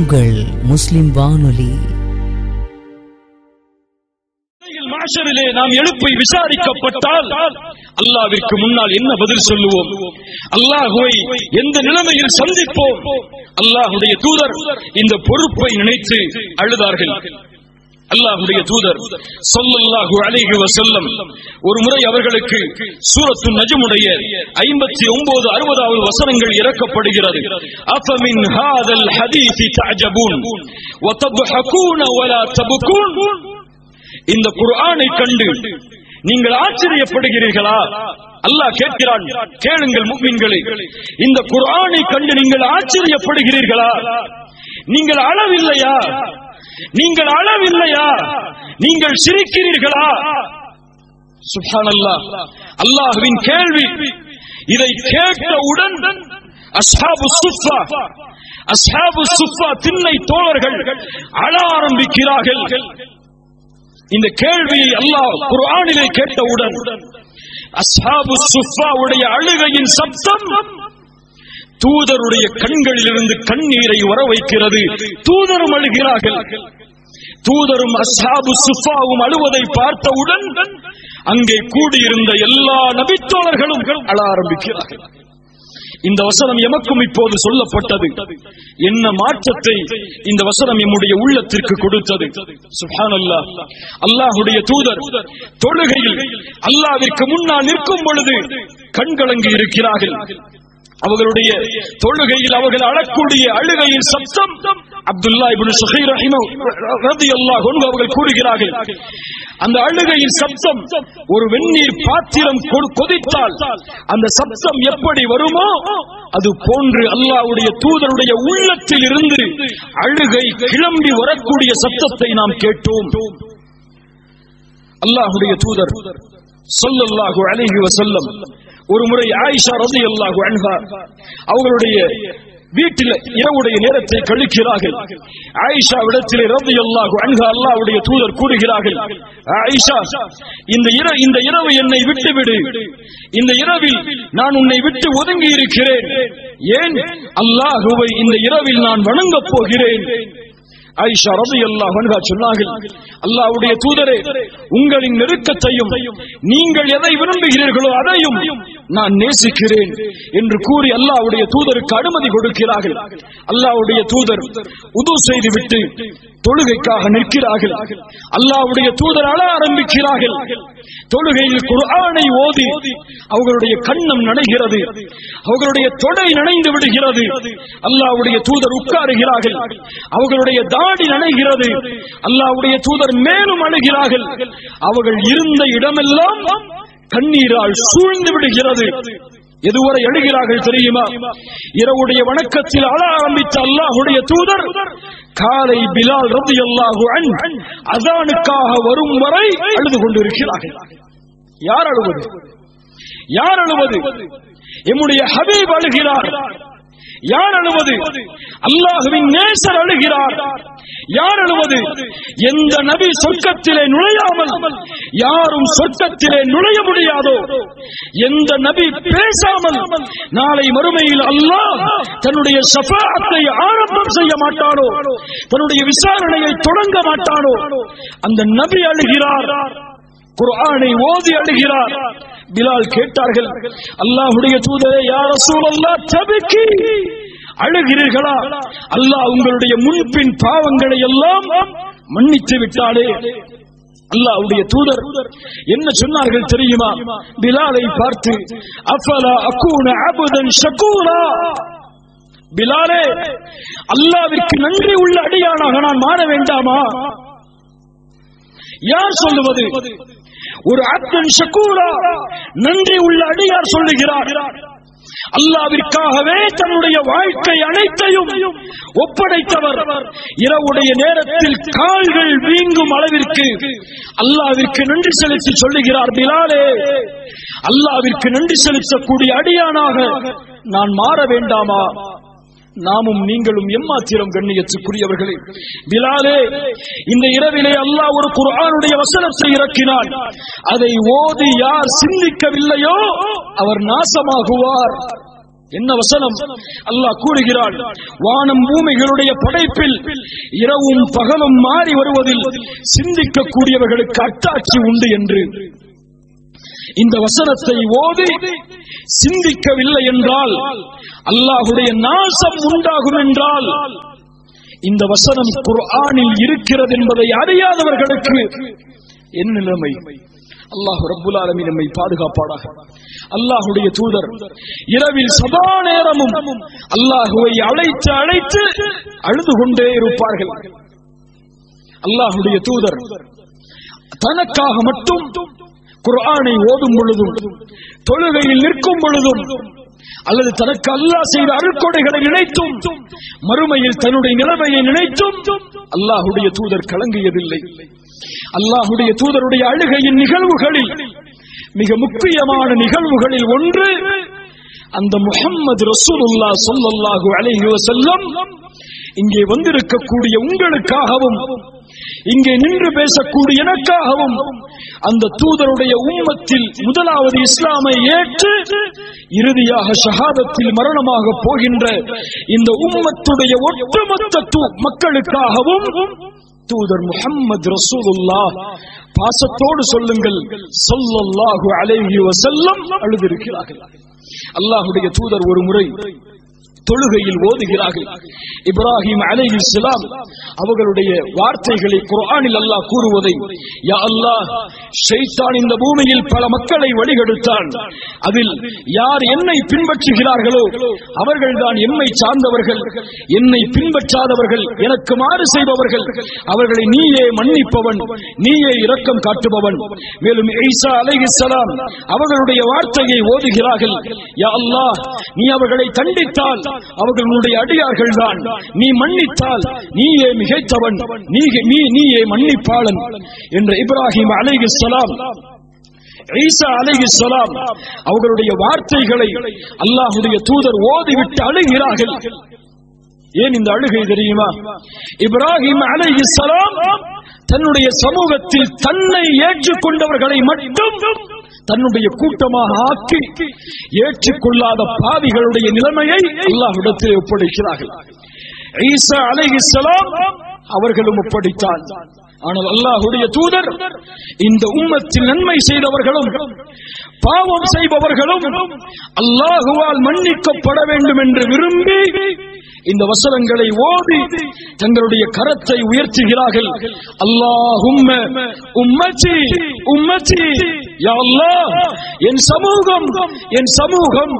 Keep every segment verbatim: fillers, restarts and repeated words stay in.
உங்கள் முஸ்லிம் வானொலி. மாஷரிலே நாம் எழுப்பி விசாரிக்கப்பட்டால் அல்லாஹ்விற்கு முன்னால் என்ன பதில் சொல்லுவோம்? அல்லாஹ்வை எந்த நிலைமையில் சந்திப்போம்? அல்லாஹ்வுடைய தூதர் இந்த பொறுப்பை நினைத்து அழுதார்கள். அல்லாஹ்வுடைய தூதர் ஸல்லல்லாஹு அலைஹி வஸல்லம் ஒரு முறை அவர்களுக்கு சூரத்து நஜ்முடைய ஐம்பத்தி ஒன்பது அறுபதாவது வசனங்கள் இறக்கப்படுகிறது. அஃபமின் ஹாதல் ஹதீஸி தஅஜபூன் வ தضحكون ولا تبكون. இந்த குர்ஆனை கண்டு நீங்கள் ஆச்சரியப்படுகிறீர்களா? அல்லாஹ் கேட்கிறான், கேளுங்கள் முஃமின்களே, இந்த குர்ஆனை கண்டு நீங்கள் ஆச்சரியப்படுகிறீர்களா? நீங்கள் அளவில்லையா? நீங்கள் அளவில்லையா? நீங்கள் சிரிக்கிறீர்களா? சுப்ஹானல்லாஹ், அல்லாஹ்வின் கேள்வி. இதை கேட்டவுடன் அஸ்ஹாபு சுஃபா அஸ்ஹாபு சுஃபா திண்ணை தோழர்கள் அழ ஆரம்பிக்கிறார்கள். இந்த கேள்வியை அல்லாஹ் குர்ஆனிலே கேட்டவுடன் அஸ்ஹாபு சுஃபாவுடைய அழுகையின் சப்தம் தூதருடைய கண்களிலிருந்து கண்ணீரை வர வைக்கிறது. தூதரும் அழுகிறார்கள். தூதரும் அஸ்ஹாபு சுஃபாவும் அழுவதை பார்த்தவுடன் அங்கே கூடியிருந்த எல்லா நபித்தோழர்களும் அழ ஆரம்பிக்கிறார்கள். இந்த வசனம் எமக்கும் இப்போது சொல்லப்பட்டது. என்ன மாற்றத்தை இந்த வசனம் நம்முடைய உள்ளத்திற்கு கொடுத்தது! சுப்ஹானல்லாஹ். அல்லாஹ்வுடைய தூதர் தொழுகையில் அல்லாஹ்விற்கு முன்னால் நிற்கும் பொழுது கண்கலங்கி இருக்கிறார்கள். அவர்களுடைய தொழுகையில் அவர்கள் அழக்கூடிய அழுகையின் சப்தம் அப்துல்லா இப்னு ஸுஹைர் ரலியல்லாஹு அன்ஹு அவர்கள் கூறுகிறார்கள், அந்த அழுகையின் சப்தம் ஒரு வெந்நீர் பாத்திரம் கொதித்தால் அந்த சப்தம் எப்படி வருமோ அது போன்று அல்லாஹ்வுடைய தூதருடைய உள்ளத்தில் இருந்து அழுகை கிளம்பி வரக்கூடிய சத்தத்தை நாம் கேட்டோம். அல்லாஹ்வுடைய தூதர் ஸல்லல்லாஹு அலைஹி வஸல்லம் ஒரு முறை ஆயிஷா ரலியல்லாஹு அன்ஹா அவர்களுடைய வீட்டில் இரவுடைய நேரத்தை கழிக்கிறார்கள். ஆயிஷா விடத்திலே ரலியல்லாஹு அன்ஹா அல்லாஹ்வுடைய தூதர் கூறுகிறார்கள், ஆயிஷா, இந்த இரவு இந்த இரவு என்னை விட்டுவிடு. இந்த இரவில் நான் உன்னை விட்டு ஒதுங்கி இருக்கிறேன். ஏன்? அல்லாஹ்வை இந்த இரவில் நான் வணங்கப் போகிறேன். ஆயிஷா ரலியல்லாஹு அன்ஹா சொன்னார்கள், அல்லாஹ்வுடைய தூதரே, உங்களின் நெருக்கத்தையும் நீங்கள் எதை விரும்புகிறீர்களோ அதையும் நான் நேசிக்கிறேன் என்று கூறி அல்லாஹ்வுடைய தூதருக்கு அனுமதி கொடுக்கிறார்கள். அல்லாஹ்வுடைய தூதர் உது செய்துவிட்டு தொழுகைக்காக நிற்கிறார்கள். அல்லாஹ்வுடைய தூதர் அழ ஆரம்பிக்கிறார்கள். தொழுகையில் குர்ஆனை ஓதி அவர்களுடைய கண்ணம் நனைகிறது, அவர்களுடைய தொடை நனைந்து விடுகிறது. அல்லாஹ்வுடைய தூதர் உட்காருகிறார்கள், அவர்களுடைய தாடி நனைகிறது. அல்லாஹ்வுடைய தூதர் மேலும் அழுகிறார்கள். அவர்கள் இருந்த இடமெல்லாம் கண்ணீரால் சூழ்ந்து விடுகிறது. எதுவரை அழுகிறார்கள் தெரியுமா? இரவுடைய வணக்கத்தில் அழ ஆரம்பித்த அல்லாஹ்வுடைய தூதர் காலை பிலால் ரலியல்லாஹு அன்ஹு அஸானுக்காக வரும் வரை அழுது கொண்டிருக்கிறார்கள். யார் அழுவது? யார் அழுவது? எம்முடைய ஹபீப் அழுகிறார். யார் அழுவது? அல்லாஹ்வின் நேசர் அழுகிறார். யார் அழுவது? எந்த நபி சொர்க்கத்திலே நுழையாமல் யாரும் சொர்க்கத்திலே நுழைய முடியாதோ, எந்த நபி பேசாமல் நாளை மறுமையில் அல்லாஹ் தன்னுடைய ஷஃபாஅத்தை ஆரம்பம் செய்ய மாட்டானோ, தன்னுடைய விசாரணையை தொடங்க மாட்டானோ, அந்த நபி அழுகிறார். குர்ஆனை ஓதி அழுகிறார். பிலால் கேட்டார்கள், அல்லாஹ்வுடைய தூதரே, யா ரசூலல்லாஹ், தபக்கி, அழுகிறீர்களா? அல்லாஹ் உங்களுடைய முன்பின் பாவங்களை எல்லாம் மன்னித்து விட்டாளே. அல்லாஹ்வுடைய தூதர் என்ன சொன்னார்கள் தெரியுமா? பிலாலை பார்த்து, அஃபலா அகூன அபுதன் ஷகூரா, பிலாலே, அல்லாஹ்விற்கு நன்றி உள்ள அடியானாக நான் மாற வேண்டாமா? யார் சொல்லுவது? ஒரு அப்தன் ஷகூரா, நன்றி உள்ள அடியார் சொல்லுகிறார். அல்லாஹ்விற்காகவே தன்னுடைய வாழ்க்கை அனைத்தையும் ஒப்படைத்தவர். இரவுடைய நேரத்தில் கால்கள் வீங்கும் அளவிற்கு அல்லாஹ்விற்கு நன்றி செலுத்தி சொல்லுகிறார், பிலாலே, அல்லாஹ்விற்கு நன்றி செலுத்தக்கூடிய அடியானாக நான் மாற வேண்டாமா? நாமும் நீங்களும் எம்மாத்திரம் கண்ணியத்துக்குரியவர்களே. பிலாலே, இந்த இரவிலே அல்லாஹ் ஒரு குர்ஆனுடைய வசனத்தை இறக்கினான். அதை ஓதி யார் சிந்திக்கவில்லையோ அவர் நாசமாகுவார். என்ன வசனம்? அல்லாஹ் கூறுகிறான், வானம் பூமிகளுடைய படைப்பில் இரவும் பகலும் மாறி வருவதில் சிந்திக்கக்கூடியவர்களுக்கு அத்தாட்சி உண்டு என்று. இந்த வசனத்தை ஓதி சிந்திக்கவில்லை என்றால் அல்லாஹுடைய நாசம் உண்டாகும் என்றால் இந்த வசனம் குர்ஆனில் இருக்கிறது என்பதை அறியாதவர்களுக்கு என்ன நிலைமை? அல்லாஹ் ரப்புல் ஆலமீன் நம்மை பாதுகாப்பானாக. அல்லாஹுடைய தூதர் இரவில் சதா நேரமும் அல்லாஹுவை அழைத்து அழைத்து அழுது கொண்டே இருப்பார்கள். அல்லாஹுடைய தூதர் தனக்காக மட்டும் குர்ஆனை ஓதும் பொழுதும், தொழுகையில் நிற்கும் பொழுதும், அல்லது தனக்கு அல்லாஹ் செய்த அருட்கொடைகளை நினைத்தும், மறுமையில் தன்னுடைய நிலைமையை நினைத்தும் அல்லாஹுடைய தூதர் கலங்கியதில்லை. அல்லாஹுடைய தூதருடைய அழுகையின் நிகழ்வுகளில் மிக முக்கியமான நிகழ்வுகளில் ஒன்று அந்த முஹம்மது ரசூலுல்லாஹ் ஸல்லல்லாஹு அலைஹி வஸல்லம் இங்கே வந்திருக்கக்கூடிய உங்களுக்காகவும் இங்கே நின்று பேசக்கூடிய எனக்காகவும் அந்த தூதருடைய உம்மத்தில் முதலாவது இஸ்லாமை ஏற்று இறுதியாக ஷஹாதத்தில் மரணமாக போகின்ற இந்த உம்மத்துடைய ஒட்டுமொத்த மக்களுக்காகவும் தூதர் முஹம்மது ரசூலுல்லாஹ், பாசத்தோடு சொல்லுங்கள், ஸல்லல்லாஹு அலைஹி வஸல்லம் அழுதிருக்கிறார்கள். அல்லாஹுடைய தூதர் ஒரு முறை தொழுகையில் ஓதுகிறார்கள். இப்ராஹிம் அலைஹிஸ்ஸலாம் அவர்களுடைய வார்த்தைகளை குர்ஆனில் அல்லாஹ் கூறுவதை, யா அல்லாஹ், ஷைத்தான் இந்த பூமியில் பல மக்களை வழிகெடுத்தான். அதில் யார் என்னை பின்பற்றுகிறார்களோ அவர்கள்தான் எம்மை சார்ந்தவர்கள். என்னை பின்பற்றாதவர்கள், எனக்கு மாறு செய்பவர்கள், அவர்களை நீயே மன்னிப்பவன், நீயே இரக்கம் காட்டுபவன். மேலும் ஈசா அலைஹிஸ்ஸலாம் அவர்களுடைய வார்த்தையை ஓதுகிறார்கள், யா அல்லாஹ், நீ அவர்களை தண்டித்தால் அவர்களுடைய அடியார்கள் தான், நீ மன்னித்தால் நீயே மிகைத்தவன், நீயே மன்னிப்பாளன் என்ற இப்ராஹிம் அலைஹிஸ்ஸலாம், ஈசா அலைஹிஸ்ஸலாம் அவர்களுடைய வார்த்தைகளை அல்லாஹ்வுடைய தூதர் ஓதிவிட்டு அழுகிறார்கள். ஏன் இந்த அழுகை தெரியுமா? இப்ராஹிம் அலைஹிஸ்ஸலாம் தன்னுடைய சமூகத்தில் தன்னை ஏற்றுக்கொண்டவர்களை மட்டும் தன்னுடைய கூட்டமாக ஆக்கி ஏற்றுக்கொள்ளாத பாவிகளுடைய நிலைமையை அல்லாஹ்விடத்தில் ஒப்படைக்கிறார்கள். ஈசா அலைஹிஸ்ஸலாம் அவர்களும் ஒப்படைத்தான். ஆனால் அல்லாஹ்வுடைய தூதர் இந்த உம்மத்தில் நன்மை செய்தவர்களும் பாவம் செய்பவர்களும் அல்லாஹுவால் மன்னிக்கப்பட வேண்டும் என்று விரும்பி இந்த வசனங்களை ஓதி தங்களுடைய கரத்தை உயர்த்துகிறார்கள். அல்லாஹும்ம உம்மத்தி உம்மத்தி, யா அல்லாஹ், என் சமூகம் என் சமூகம்.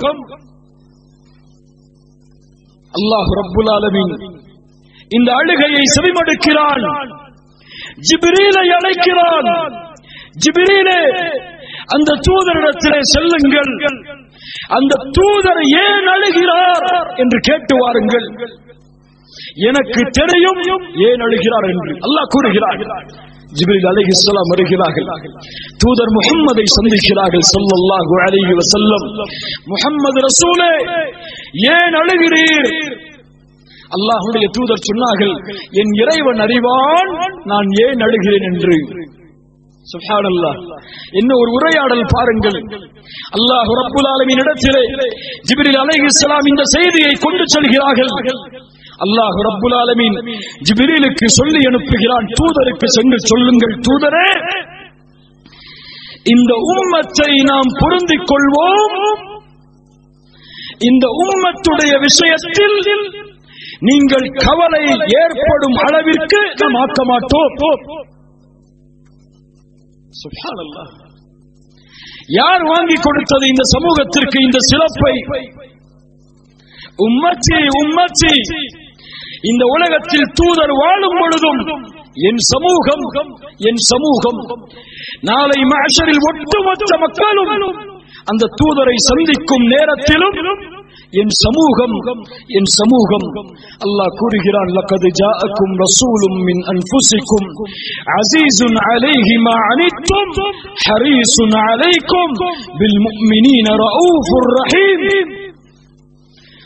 அல்லாஹ் ரப்புல் ஆலமீன் இந்த அழுகையை செவிமடுக்கிறான். ஜிப்ரீலை அழைக்கிறான். ஜிப்ரீலே, அந்த தூதரிடத்திலே செல்லுங்கள், அந்த தூதர் ஏன் அழுகிறார் என்று கேட்டு வாருங்கள், எனக்கு தெரியும் ஏன் அழுகிறார் என்று அல்லாஹ் கூறுகிறார். ஜிப்ரீல் அலைஹிஸ்ஸலாம் வருகிறார்கள். தூதர் முஹம்மதை சந்திக்கிறார்கள் ஸல்லல்லாஹு அலைஹி வஸல்லம். முஹம்மது ரசூலே, ஏன் அழுகிறீர்? அல்லாஹ்வுடைய தூதர் சொன்னார்கள், என் இறைவன் அறிவான் நான் ஏன் அழுகிறேன் என்று. சுப்ஹானல்லாஹ், என்ன ஒரு உரையாடல் பாருங்கள். அல்லாஹ் ரப்புல் ஆலமீன் இடத்திலே ஜிப்ரீல் அலைஹிஸ்ஸலாம் இந்த செய்தியை கொண்டு செல்கிறார்கள். அல்லாஹ் ரப்புல் ஆலமீன் ஜிப்ரீலுக்கு சொல்லி அனுப்புகிறான், தூதருக்கு சென்று சொல்லுங்கள், தூதரே, இந்த உம்மத்தை நாம் பொருந்திக் கொள்வோம், இந்த உம்மத்துடைய விஷயத்தில் நீங்கள் கவலை ஏற்படும் அளவிற்கு நாம் ஆக்க மாட்டோம். சுப்ஹானல்லாஹ், யார் வாங்கி கொடுத்தது இந்த சமூகத்திற்கு இந்த சிறப்பை? உம்மத்தி உம்மத்தி, இந்த உலகத்தில் தூதர் வாழும் பொழுதும் என் சமூகம் என் சமூகம். நாளை மஹ்ஷரில் ஒட்டுமொத்த மக்களும் அந்த தூதரை சந்திக்கும் நேரத்திலும் என் சமூகம் என் சமூகம். அல்லாஹ் கூறுகிறான், லகத் ஜாஅக்கும் ரசூலும் மின் அன்ஃபுசிக்கும் அஸீஸுன் அலைஹி மா அனித்தும் ஹரீஸுன் அலைக்கும் பில் முஃமினீன ரഊஃபுர் ரஹீம்.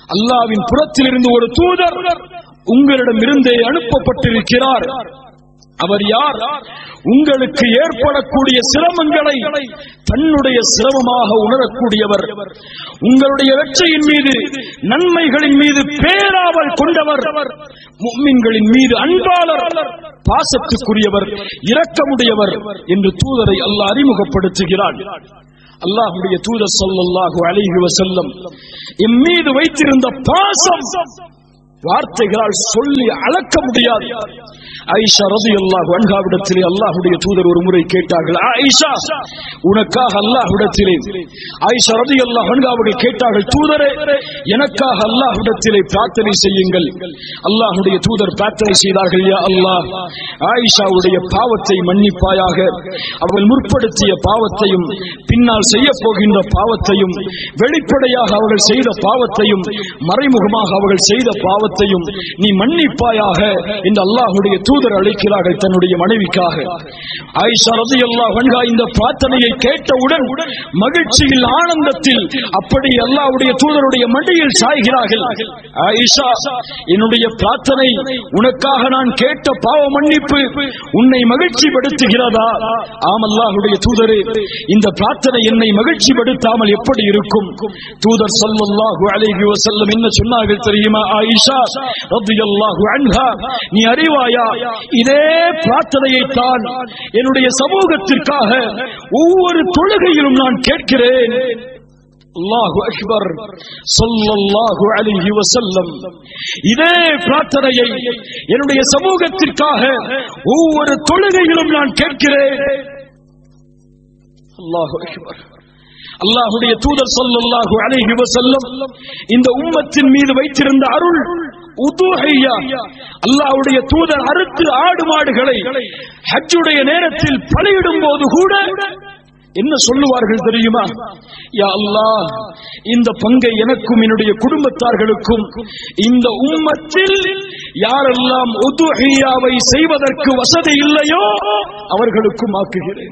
அல்லாஹ்வின் புறத்திலிருந்து ஒரு தூதர் உங்களிடம் இருந்தே அனுப்பப்பட்டிருக்கிறார். அவர் யார்? உங்களுக்கு ஏற்படக்கூடிய சிரமங்களை தன்னுடைய சிரமமாக உணரக்கூடியவர், உங்களுடைய வெற்றியின் மீது நன்மைகளின் மீது பேராவல் கொண்டவர், முஃமின்களின் மீது அன்பாளர், பாசத்துக்குரியவர், இரக்கமுடையவர் என்று தூதரை அல்லாஹ் அறிமுகப்படுத்துகிறான். அல்லாஹ்வுடைய தூதர் ஸல்லல்லாஹு அலைஹி வஸல்லம் எம் மீது வைத்திருந்த பாசம் வார்த்தைகளால் சொல்லி அளக்க முடியாது. ஆயிஷா ரலியல்லாஹு அன்ஹாவிடத்திலே அல்லாஹ்வுடைய தூதர் ஒரு முறை கேட்டார்கள், ஆயிஷா உனக்காக அல்லாஹ்விடத்திலே, ஆயிஷா ரலியல்லாஹு அன்ஹா அவர்கள் கேட்டார்கள், தூதரே எனக்காக அல்லாஹ்விடத்திலே பிரார்த்தனை செய்யுங்கள். அல்லாஹ்வுடைய தூதர் பிரார்த்தனை செய்தார்கள், யா அல்லாஹ் ஆயிஷாவுடைய பாவத்தை மன்னிப்பாயாக, அவர்கள் முற்படுத்திய பாவத்தையும் பின்னால் செய்ய போகின்ற பாவத்தையும், வெளிப்படையாக அவர்கள் செய்த பாவத்தையும் மறைமுகமாக அவர்கள் செய்த பாவத்தையும் நீ மன்னிப்பாயாக என்று அல்லாஹ்வுடைய தூதர் அழைக்கிறார்கள் தன்னுடைய மனைவிக்காக. ஆயிஷா ரலியல்லாஹு அன்ஹா இந்த பிரார்த்தனையை கேட்டவுடன் மகிழ்ச்சியில் ஆனந்தத்தில் அப்படி அல்லாஹ்வுடைய தூதருடைய மடியில் சாய்கிறார்கள். ஆயிஷா என்னுடைய பிரார்த்தனை உனக்காக நான் கேட்ட பாவ மன்னிப்பு உன்னை மகிழ்ச்சி படுத்துகிறதா? ஆம் அல்லாஹ்வுடைய தூதரே, இந்த பிரார்த்தனை என்னை மகிழ்ச்சி படுத்தாமல் எப்படி இருக்கும்? தூதர் ஸல்லல்லாஹு அலைஹி வஸல்லம் என்ன சொன்னார்கள் தெரியுமா? ஆயிஷா ரலியல்லாஹு அன்ஹா நீ அறிவாயா, இதே பிரார்த்தனையை தான் என்னுடைய சமூகத்திற்காக ஒவ்வொரு தொழுகையிலும் நான் கேட்கிறேன். அல்லாஹு அக்பர் ஸல்லல்லாஹு அலைஹி வஸல்லம் இதே பிரார்த்தனையை என்னுடைய சமூகத்திற்காக ஒவ்வொரு தொழுகையிலும் நான் கேட்கிறேன். அல்லாஹு அக்பர். அல்லாஹ்வுடைய தூதர் ஸல்லல்லாஹு அலைஹி வஸல்லம் இந்த உம்மத்தின் மீது வைத்திருந்த அருள் உதுஹியா, அல்லாஹ்வுடைய தூதர் அறுத்து ஆடு மாடுகளை ஹஜ்ஜுடைய நேரத்தில் பலியிடும் போது கூட என்ன சொல்லுவார்கள் தெரியுமா? யா அல்லாஹ் இந்த பங்கை எனக்கும் என்னுடைய குடும்பத்தார்களுக்கும் இந்த உம்மத்தில் யாரெல்லாம் உதுஹியாவை செய்வதற்கு வசதி இல்லையோ அவர்களுக்கும் ஆக்குகிறேன்.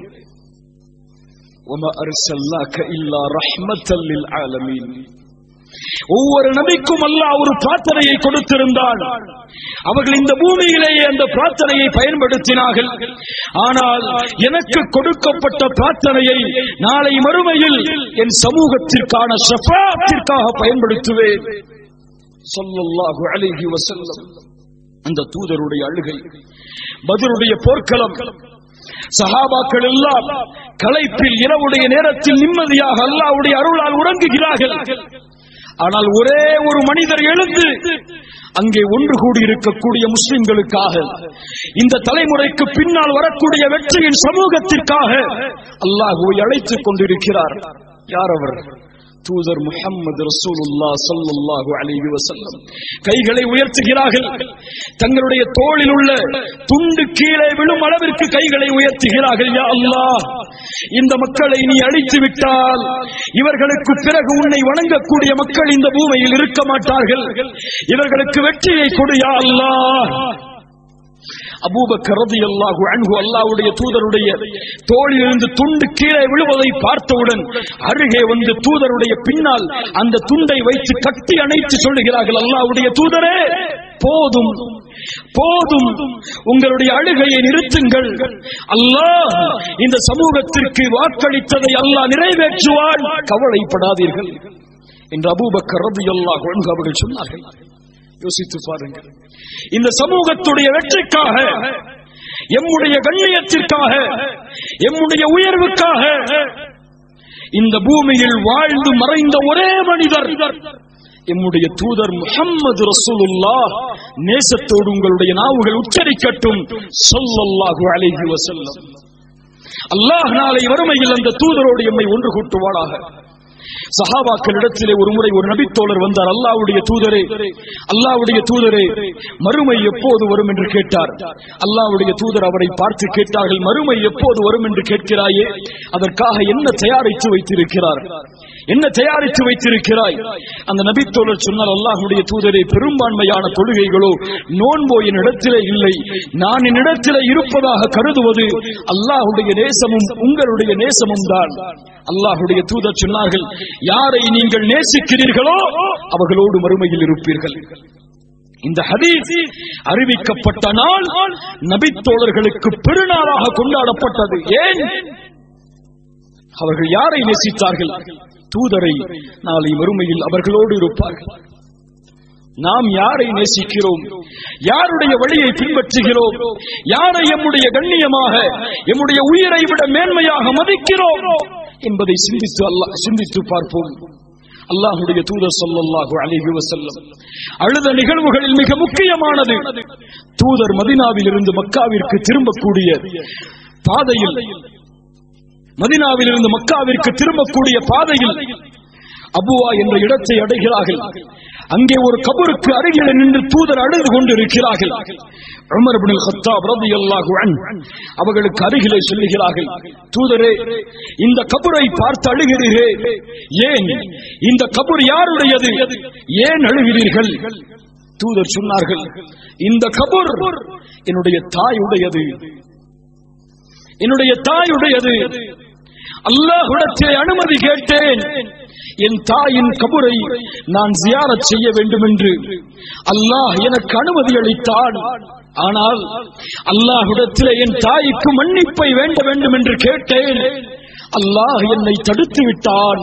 وما أرسلناك إلا رحمة للعالمين. ஒவ்வொரு நபிக்கும் அல்லாஹ் ஒரு பிரார்த்தனையை கொடுத்திருந்தான். அவர்கள் இந்த பூமியிலேயே அந்த பிரார்த்தனையை பயன்படுத்தினார்கள். ஆனால் எனக்கு கொடுக்கப்பட்ட பிரார்த்தனையை நாளை மறுமையில் என் சமூகத்திற்கான ஷஃபாஅத்திற்காக பயன்படுத்துவேன். ஸல்லல்லாஹு அலைஹி வஸல்லம் அந்த தூதருடைய அழுகை, பத்ருடைய போர்க்களம், சஹாபாக்கள் எல்லாம் களைப்பில் இரவுடைய நேரத்தில் நிம்மதியாக அல்லாஹ்வுடைய அருளால் உறங்குகிறார்கள். ஆனால் ஒரே ஒரு மனிதர் எழுந்து அங்கே ஒன்று கூடி இருக்கக்கூடிய முஸ்லிம்களுக்காக, இந்த தலைமுறைக்கு பின்னால் வரக்கூடிய வெற்றியின் சமூகத்திற்காக அல்லாஹ்வை அழைத்துக் கொண்டிருக்கிறார். யார் அவர்? தூதர் முஹம்மது ரசூலுல்லாஹ் ஸல்லல்லாஹு அலைஹி வஸல்லம் கைகளை உயர்த்துகிறார்கள். தங்களுடைய தோளில் உள்ள துண்டு கீழே விழும் அளவிற்கு கைகளை உயர்த்துகிறார்கள். யா அல்லாஹ் இந்த மக்களை நீ அழித்து விட்டால் இவர்களுக்கு பிறகு உன்னை வணங்கக்கூடிய மக்கள் இந்த பூமியில் இருக்க மாட்டார்கள். இவர்களுக்கு வெற்றியை கொடு யா அல்லாஹ். அபூபக்கர் ரலியல்லாஹு அன்ஹு அல்லாஹ்வுடைய தூதருடைய தோளிலிருந்து துண்டு கீழே விழுவதை பார்த்தவுடன் அருகே வந்து தூதருடைய பின்னால் அந்த துண்டை வைத்து கட்டி அணைத்து சொல்லுகிறார்கள், அல்லாஹ்வுடைய தூதரே போதும் போதும், உங்களுடைய அழுகையை நிறுத்துங்கள். அல்லாஹ் இந்த சமூகத்திற்கு வாக்களித்ததை அல்லாஹ் நிறைவேற்றுவான், கவலைப்படாதீர்கள் என்று அபூபக்கர் ரலியல்லாஹு அன்ஹு அவர்கள் சொன்னார்கள். யோசித்து பாருங்கள், இந்த சமூகத்துடைய வெற்றிக்காக, எம்முடைய கண்ணியத்திற்காக, எம்முடைய உயர்வுக்காக இந்த பூமியில் வாழ்ந்து மறைந்த ஒரே மனிதர் எம்முடைய தூதர் முஹம்மது ரசூலுல்லாஹ். நேசத்தோடு உங்களுடைய நாவுகள் உச்சரிக்கட்டும், ஸல்லல்லாஹு அலைஹி வஸல்லம். அல்லாஹ் நாளை வறுமையில் அந்த தூதரோடு எம்மை ஒன்று கூட்டுவானாக. சஹாபாக்களிடத்திலே ஒரு முறை ஒரு நபித்தோழர் வந்தார். அல்லாஹ்வுடைய தூதரே, அல்லாஹ்வுடைய தூதரே மறுமை எப்போது வரும் என்று கேட்டார். அல்லாஹ்வுடைய தூதர் அவரை பார்த்து கேட்டார்கள், மறுமை எப்போது வரும் என்று கேட்கிறாயே, அதற்காக என்ன தயாரித்து வைத்திருக்கிறார், என்ன தயாரித்து வைத்திருக்கிறாய்? அந்த நபித்தோழர் சொன்னார், அல்லாஹ்வுடைய தூதரே பெரும்பான்மையான தொழுகைகளோ நோன்போ என்னிடத்திலே இல்லை. நான் என்னிடத்திலே இருப்பதாக கருதுவது அல்லாஹ்வுடைய நேசமும் உங்களுடைய நேசமும் தான். அல்லாஹ்வுடைய தூதர் சொன்னார்கள், யாரை நீங்கள் நேசிக்கிறீர்களோ அவர்களோடு மறுமையில் இருப்பீர்கள். இந்த ஹதீஸ் அறிவிக்கப்பட்ட நாள் நபித்தோழர்களுக்கு பெருநாளாக கொண்டாடப்பட்டது. ஏன்? அவர்கள் யாரை நேசித்தார்கள்? தூதரை. நாளை மறுமையில் அவர்களோடு இருப்பார்கள். நாம் யாரை நேசிக்கிறோம்? யாருடைய வழியை பின்பற்றுகிறோம்? யாரை எம்முடைய கண்ணியமாக, எம்முடைய உயிரை விட மேன்மையாக மதிக்கிறோம் என்பதை சிந்தித்து அல்லாஹ் சிந்தித்து பார்ப்போம். அல்லாஹ்வுடைய தூதர் ஸல்லல்லாஹு அலைஹி வஸல்லம் அழுத நிகழ்வுகளில் மிக முக்கியமானது, தூதர் மதீனாவில் இருந்து மக்காவிற்கு திரும்பக்கூடிய பாதையில் மதீனாவில் இருந்து மக்காவிற்கு திரும்பக்கூடிய பாதையில் அபுவா என்ற இடத்தை அடைகிறார்கள். அங்கே ஒரு கபருக்கு அருகில் நின்று தூதர் அழுது கொண்டிருக்கிறார்கள். உமர் இப்னு கத்தாப் ரலியல்லாஹு அன்ஹு அவர்களுக்கு அருகிலே சொல்லுகிறார்கள், தூதரே, இந்த கபரை பார்த்து அழுகிறீரே, ஏன்? இந்த கபர் யாருடையது? ஏன் அழுகிறீர்கள்? தூதர் சொன்னார்கள், இந்த கபர் என்னுடைய தாயுடையது, என்னுடைய தாயுடையது. அல்லாஹ்விடத்திலே அனுமதி கேட்டேன், என் தாயின் கபரை நான் ஜியாரத் செய்ய வேண்டும் என்று. அல்லாஹ் எனக்கு அனுமதி அளித்தான். ஆனால் அல்லாஹ்விடத்திலே என் தாய்க்கு மன்னிப்பை வேண்ட வேண்டும் என்று கேட்டேன். அல்லாஹ் என்னை தடுத்து விட்டான்.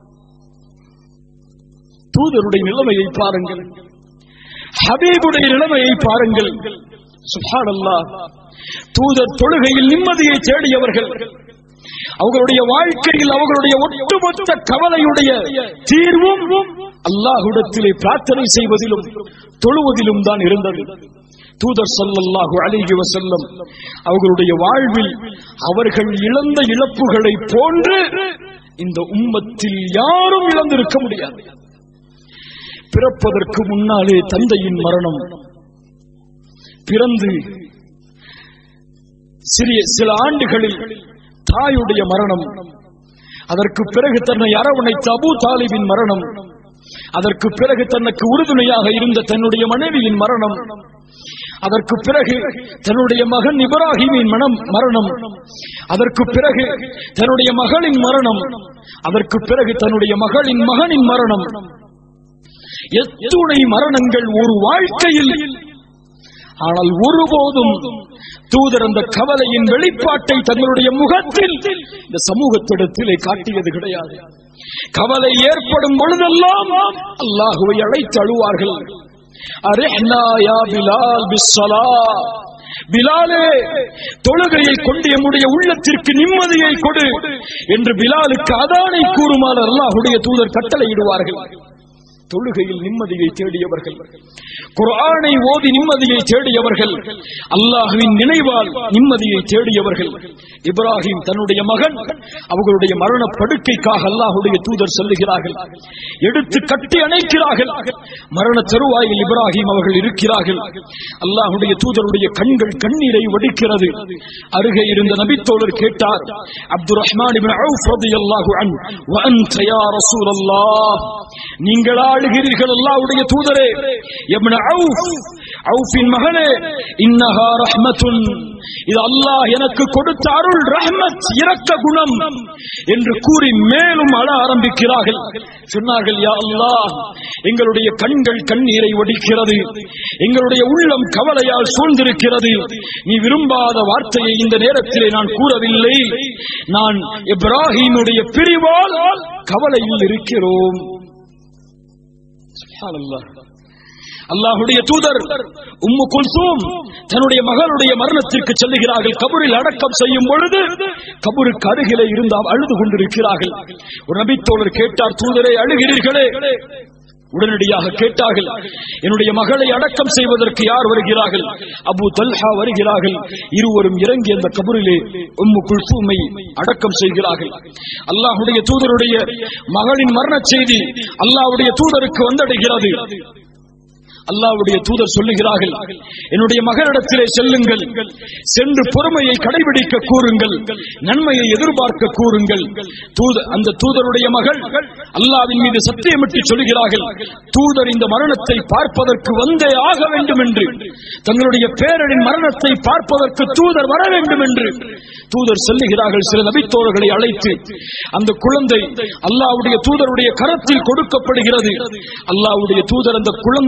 தூதருடைய நிலைமையை பாருங்கள், ஹபீபுடைய நிலைமையை பாருங்கள். சுப்ஹானல்லாஹ். தூதர் தொழுகையில் நிம்மதியை தேடியவர்கள். அவர்களுடைய வாழ்க்கையில் அவர்களுடைய ஒட்டுமொத்த கவலையுடைய தீர்வும் அல்லாஹ்விடத்திலே பிரார்த்தனை செய்வதிலும் தொழுவதிலும் தான் இருந்தது. தூதர் ஸல்லல்லாஹு அலைஹி வஸல்லம் அவர்களுடைய வாழ்வில் அவர்கள் இழந்த இழப்புகளை போன்று இந்த உம்மத்தில் யாரும் இழந்திருக்க முடியாது. பிறப்பதற்கு முன்னாலே தந்தையின் மரணம், பிறந்து சிறிய சில ஆண்டுகளில் தாயுடைய மரணம், அதற்கு பிறகு தன்னை அரவணைத்த அபூ தாலிபின் மரணம், அதற்கு பிறகு தனக்கு உறுதுணையாக இருந்த தன்னுடைய மனைவியின் மரணம், அதற்கு பிறகு தன்னுடைய மகன் இப்ராஹிமின் மரணம், அதற்கு பிறகு தன்னுடைய மகளின் மரணம், அதற்கு பிறகு தன்னுடைய மகளின் மகனின் மரணம். எத்துணை மரணங்கள் ஒரு வாழ்க்கையில்! ஆனால் ஒருபோதும் தூதர் அந்த கவலையின் வெளிப்பாட்டை தங்களுடைய முகத்தில் இந்த சமூகத்திடத்திலே காட்டியது கிடையாது. கவலை ஏற்படும் பொழுதெல்லாம் அல்லாஹ்வை அழைத்து அழுவார்கள். அரிஹ்னா யா பிலால் பிஸ்ஸலா, பிலாலே, தொழுகையை கொண்டு எம்முடைய உள்ளத்திற்கு நிம்மதியை கொடு என்று பிலாலுக்கு அதானை கூறுமாறு அல்லாஹ்வுடைய தூதர் கட்டளையிடுவார்கள். தொழுகையில் நிம்மதியை தேடியவர்கள், குர்ஆனை ஓதி நிம்மதியை தேடியவர்கள், அல்லாஹ்வின் நினைவால் நிம்மதியை தேடியவர்கள். இப்ராஹிம் தன்னுடைய மகன் அவர்களுடைய மரண படுக்கைக்காக அல்லாஹ்வுடைய தூதர் சொல்லுகிறார்கள், எடுத்து கட்டி அணைக்கிறார்கள். மரண தருவாயில் இப்ராஹிம் அவர்கள் இருக்கிறார்கள். அல்லாஹ்வுடைய தூதருடைய கண்கள் கண்ணீரை வடிக்கிறது. அருகே இருந்த நபித்தோழர் கேட்டார், அப்துர் ரஹ்மான் இப்னு அவுஃப் ரலியல்லாஹு அன்ஹு, வ அன்த யா ரசூலல்லாஹ், நீங்கள் அழுகிறீர்கள் அல்லாஹ்வுடைய தூதரே. இப்னு அவுஃப், அவுஃபின் மகனே, இன்னஹா ரஹ்மத்துன், இது அல்லாஹ் எனக்கு கொடுத்த அருள், ரஹ்மத், இரக்க குணம் என்று கூறி மேலும் அழ ஆரம்பிக்கிறார்கள். சொன்னார்கள், யா அல்லாஹ், எங்களுடைய கண்கள் கண்ணீரை வடிக்கிறது, எங்களுடைய உள்ளம் கவலையால் சூழ்ந்திருக்கிறது. நீ விரும்பாத வார்த்தையை இந்த நேரத்திலே நான் கூறவில்லை. நான் இப்ராஹிமுடைய பிரிவால் கவலையில் இருக்கிறோம். சுப்ஹானல்லாஹ். அல்லாஹ்வுடைய தூதர் உம்மு குல்சூம் தன்னுடைய மகளுடைய மரணத்திற்கு செல்லுகிறார்கள். கபரில் அடக்கம் செய்யும் பொழுது கபருக்கு அருகிலே இருந்தால் அழுது கொண்டிருக்கிறார்கள். ஒரு நபித்தோழர் கேட்டார், தூதரே, அழுகிறீர்களே? உடனடியாக கேட்டார்கள், என்னுடைய மகளை அடக்கம் செய்வதற்கு யார் வருகிறார்கள்? அபூ தல்ஹா வருகிறார்கள். இருவரும் இறங்கி அந்த கபரிலே உம்மு குல்சூமை அடக்கம் செய்கிறார்கள். அல்லாஹ்வுடைய தூதருடைய மகளின் மரண செய்தி அல்லாஹ்வுடைய தூதருக்கு வந்தடைகிறது. அல்லாஹ்வுடைய தூதர் சொல்லுகிறார்கள், என்னுடைய மகளிடத்திலே செல்லுங்கள், சென்று பொறுமையை கடைபிடிக்க கூறுங்கள், நன்மையை எதிர்பார்க்க கூறுங்கள். அந்த தூதருடைய மகள் அல்லாஹ்வின் மீது சத்தியமிட்டு சொல்கிறார்கள், தூதர் இந்த மரணத்தை பார்ப்பதற்கு வந்தே ஆக வேண்டும் என்று, தங்களுடைய பேரனின் மரணத்தை பார்ப்பதற்கு தூதர் வர வேண்டும் என்று தூதர் செல்லுகிறார்கள். சில நபித்தோழர்களை அழைத்து அந்த குழந்தை அல்லாஹ்வுடைய தூதருடைய கரத்தில் கொடுக்கப்படுகிறது. அல்லாஹ்வுடைய தூதர் அந்த குழந்தை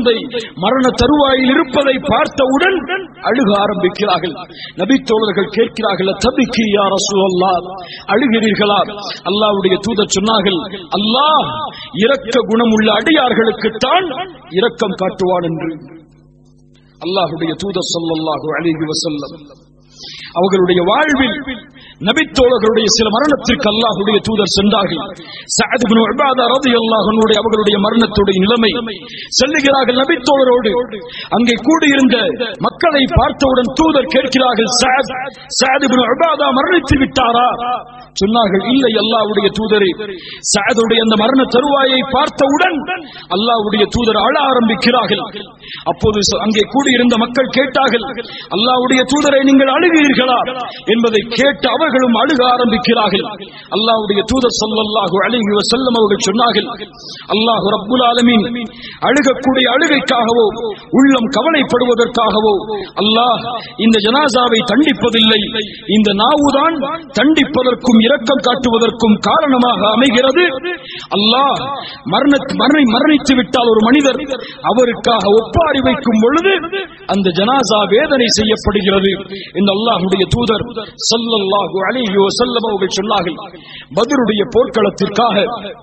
மரண தருவாயில் இருப்பதை பார்த்தவுடன் அழுக ஆரம்பிக்கிறார்கள். நபி தோழர்கள் கேட்கிறார்கள், தபிக்கி யா ரசூலல்லாஹ், அழுகிறீர்களா? அல்லாஹ்வுடைய தூதர் சொன்னார்கள், அல்லாஹ் இரக்க குணமுள்ள அடியார்களுக்குத்தான் இரக்கம் காட்டுவான் என்று. அல்லாஹ்வுடைய தூதர் ஸல்லல்லாஹு அலைஹி வஸல்லம் அவர்களுடைய வாழ்வில் நபித்தோழர்களுடைய சில மரணத்திற்கு அல்லாஹ்வுடைய தூதர் சென்றார்கள். சஅத் இப்னு உபாதா ரலியல்லாஹு அன்ஹு அவர்களுடைய மரணத்துடைய நிலைமை செல்லுகிறார்கள் நபித்தோழரோடு. அங்கே கூடியிருந்த மக்களை பார்த்தவுடன் தூதர் கேட்கிறார்கள், சஅத் சஅத் இப்னு உபாதா மரணித்து விட்டாரா? சொன்னார்கள், இல்லை அல்லாஹ்வுடைய தூதரே. சஅதுடைய அந்த மரண தருவாயை பார்த்தவுடன் அல்லாஹ்வுடைய தூதர் அழ ஆரம்பிக்கிறார்கள். அப்போது அங்கே கூடியிருந்த மக்கள் கேட்டார்கள், அல்லாஹ்வுடைய தூதரை நீங்கள் அழுகிறீர்களா என்பதை கேட்டு அவர்களும் அழுக ஆரம்பிக்கிறார்கள். அல்லாஹ்வுடைய தூதர் ஸல்லல்லாஹு அலைஹி வஸல்லம் அவர்கள் சொன்னார்கள், அல்லாஹ் ரப்புல் ஆலமீன் அழுகக்கூடிய அழுகைக்காகவோ உள்ளம் கவலைப்படுவதற்காகவோ அல்லாஹ் இந்த ஜனாசாவை தண்டிப்பதில்லை. இந்த நாவுதான் தண்டிப்பதற்கும் இரக்கம் காட்டுவதற்கும் காரணமாக அமைகிறது. அல்லாஹ் மரண மரணித்து விட்டால் ஒரு மனிதர் அவருக்காக ஒப்பாரி வைக்கும் பொழுது அந்த ஜனாசா வேதனை செய்யப்படுகிறது என்று அல்லாஹ்வுடைய தூதர் ஸல்லல்லாஹு அலைஹி வஸல்லம் அவர்கள் சொன்னார்கள். பத்ருடைய போர்க்களத்திற்காக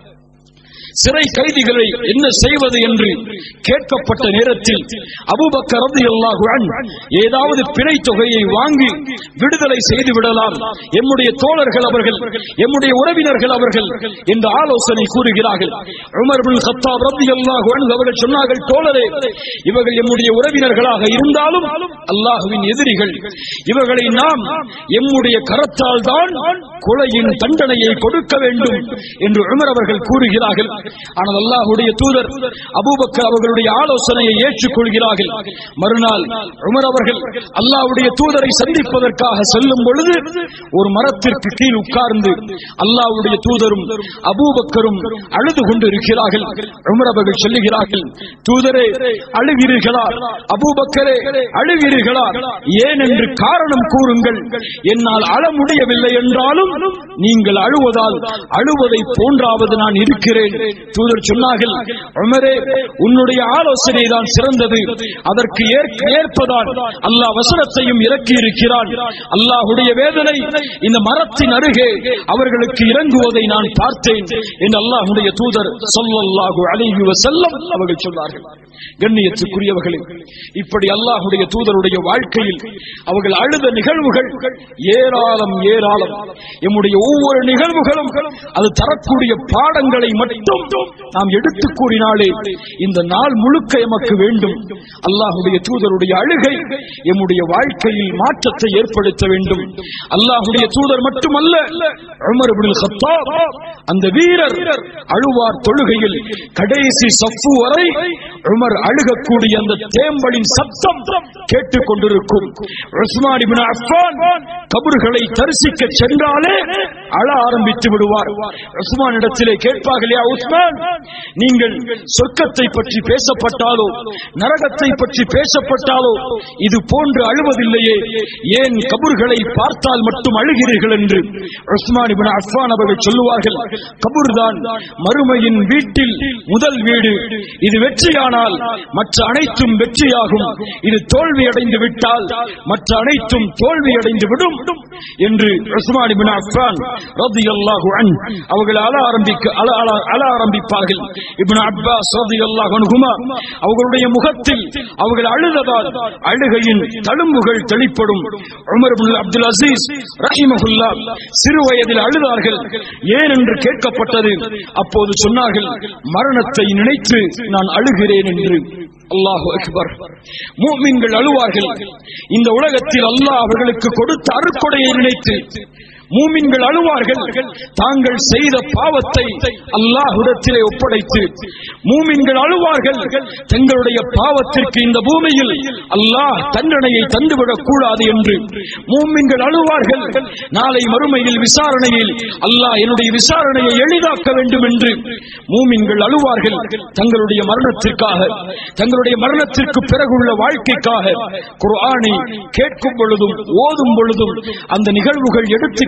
சிறை கைதிகளை என்ன செய்வது என்று கேட்கப்பட்ட நேரத்தில் அபூபக்கர் ரலியல்லாஹு அன்ஹு ஏதாவது பிணை தொகையை வாங்கி விடுதலை செய்து விடலாம், எம்முடைய தோழர்கள் அவர்கள், எம்முடைய உறவினர்கள் அவர்கள் என்று ஆலோசனை கூறுகிறார்கள். உமர் இப்னு கத்தாப் ரலியல்லாஹு அன்ஹு அவர்கள் சொன்னார்கள், தோழரே, இவர்கள் எம்முடைய உறவினர்களாக இருந்தாலும் அல்லாஹ்வின் எதிரிகள், இவர்களை நாம் எம்முடைய கரத்தால் தான் கொலையின் தண்டனையை கொடுக்க வேண்டும் என்று உமர் அவர்கள் கூறுகிறார்கள். ஆனால் அல்லாஹ்வுடைய தூதர் அபூபக்கர் அவர்களுடைய ஆலோசனையை ஏற்றுக்கொள்கிறார்கள். மறுநாள் உமர் அவர்கள் அல்லாஹ்வுடைய தூதரை சந்திப்பதற்காக செல்லும் பொழுது ஒரு மரத்திற்கு கீழ் உட்கார்ந்து அல்லாஹ்வுடைய தூதரும் அபூபக்கரும் அழுது கொண்டு இருக்கிறார்கள். உமர் அவர்கள் சொல்லுகிறார்கள், தூதரே அழுகிறீர்களா? அபூபக்கரே அழுகிறீர்களா? ஏன் என்று காரணம் கூறுங்கள். என்னால் அழ முடியவில்லை என்றாலும் நீங்கள் அழுவதால் அழுவதை போன்றாவது நான் இருக்கிறேன். தூதர் சொன்னார்கள், உமரே, உன்னுடைய ஆலோசனை தான் சிறந்தது. அதற்கு ஏற்பதான் அல்லாஹ் வசனத்தையும் இறக்கி இருக்கிறான். அல்லாஹ்வுடைய வேதனை இந்த மரத்தின் அருகே அவர்களுக்கு இறங்குவதை நான் பார்த்தேன் என்று அல்லாஹ்வுடைய தூதர் ஸல்லல்லாஹு அலைஹி வஸல்லம் அவர்கள் சொன்னார்கள். கண்ணியத்துக்குரியவர்களே, இப்படி அல்லாஹ்வுடைய தூதருடைய வாழ்க்கையில் அவர்கள் அழுத நிகழ்வுகள் ஏராளம் ஏராளம். எம்முடைய ஒவ்வொரு நிகழ்வுகளும் அது தரக்கூடிய பாடங்களை மட்டும் நாம் எடுத்து கூறினாலே இந்த நாள் முழுக்க எமக்கு வேண்டும். அல்லாஹ்வுடைய தூதருடைய அழுகை எம்முடைய வாழ்க்கையில் மாற்றத்தை ஏற்படுத்த வேண்டும். அல்லாஹ்வுடைய தூதர் மட்டுமல்ல, உமர் இப்னு கத்தாப் அந்த வீரர் அழுவார் தொழுகையில். கடைசி சஃப்பு வரை உமர் அழுகக்கூடிய அந்த தேம்பலின் சத்தம் கேட்டுக் கொண்டிருக்கும். உஸ்மான் இப்னு அஃபான் கபர்களை தரிசிக்க சென்றாலே அழ ஆரம்பித்து விடுவார். உஸ்மான் இடத்திலே கேட்பார்கள், யா உஸ்மான், நீங்கள் சொர்க்கத்தை பற்றி பேசப்பட்டாலோ நரகத்தை பற்றி பேசப்பட்டாலோ இது போன்று அழுவதில்லையே, ஏன் கபர்களை பார்த்தால் மட்டும் அழுகிறீர்கள் என்று உஸ்மான் இப்னு அஃபான் அவர்கள் சொல்லுவார்கள், கபர் தான் மறுமையின் வீட்டில் முதல் வீடு. இது வெற்றியானால் மற்ற அனைத்தும் வெற்றியாகும். இது தோல்வி அடைந்து விட்டால் மற்ற அனைத்தும் தோல்வி அடைந்து விடும் என்று உஸ்மான் இப்னு அஃபான் ரலியல்லாஹு அன்ஹு அவர்கள் அழ ஆரம்பிக்க அழ ஆரம்பிப்பார்கள். இப்னு அப்பாஸ் ரலியல்லாஹு அன்ஹுமா அவர்களுடைய முகத்தில் அவர்கள் அழுததால் அழுகையின் தழும்புகள் தெளிப்படும். உமர் இப்னு அப்துல் அசீஸ் ரஹிமஹுல்லாஹ் சிறு வயதில் அழுதார்கள். ஏன் என்று கேட்கப்பட்டது. அப்போது சொன்னார்கள், மரணத்தை நினைத்து நான் அழுகிறேன் என்று. அல்லாஹு அக்பர். முஃமின்கள் அழுவார்கள். இந்த உலகத்தில் அல்லாஹ் அவர்களுக்கு கொடுத்த அருட்கொடையை நினைத்து மூமின்கள் அழுவார்கள். தாங்கள் செய்த பாவத்தை அல்லாஹ்விடத்திலே ஒப்படைத்து மூமின்கள் அழுவார்கள். தங்களுடைய பாவத்திற்கு இந்த பூமியில் அல்லாஹ் தண்டனையை தந்துவிடக் கூடாது என்று மூமின்கள் அழுவார்கள். நாளை மறுமையில் விசாரணையில் அல்லாஹ் என்னுடைய விசாரணையை எளிதாக்க வேண்டும் என்று மூமின்கள் அழுவார்கள். தங்களுடைய மரணத்திற்காக, தங்களுடைய மரணத்திற்கு பிறகுள்ள வாழ்க்கைக்காக குர்ஆனை கேட்கும் பொழுதும் ஓதும் பொழுதும் அந்த நிகழ்வுகள் எடுத்து